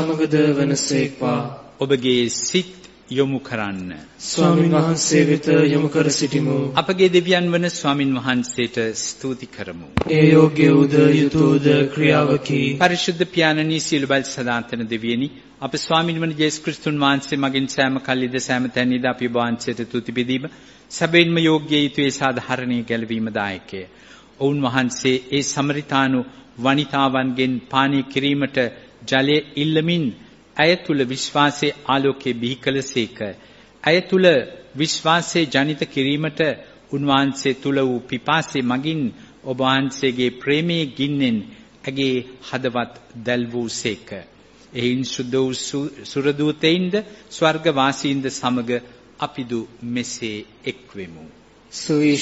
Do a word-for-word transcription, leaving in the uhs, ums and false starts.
සමගද වනසේක්වා. ඔබගේ සිත් යොමු කරන්න. ස්වාමින් වහන්සේ වෙත යොමු කර සිටිමු. අපගේ දෙවියන් වන ස්වාමින් වහන්සේට ස්තුති කරමු. ඒ යෝග්‍ය උද යුතුයද ක්‍රියාවකි. පරිශුද්ධ පියාණනි, සියලු බල සදාතන දෙවියනි, අප ස්වාමින් වන යේසුස් ක්‍රිස්තුන් වහන්සේ මගින් සෑම කල්ලිද සෑම තැනදීද අපි ඔබ වහන්සේට තුති පිදීම සැබවින්ම යෝග්‍ය යුතුයේ සාධාරණීය ගැලවීම දායකය. ඔවුන් වහන්සේ ඒ සමරිතානු වනිතාවන්ගෙන් පානය කිරීමට ජලය ඉල්ලමින් ඇය තුල විශ්වාසයේ ආලෝකයේ බිහි කළසේක. ඇය තුල විශ්වාසයේ ජනිත කිරීමට උන්වහන්සේ තුල වූ පිපාසයේ මගින් ඔබ වහන්සේගේ ප්‍රේමයේ ගින්නෙන් ඇගේ හදවත් දැල් වූසේක. එයින් සුද්ධ වූ සුරදූතයින්ද ස්වර්ග වාසීන්ද සමග අපිදු මෙසේ එක්වෙමු.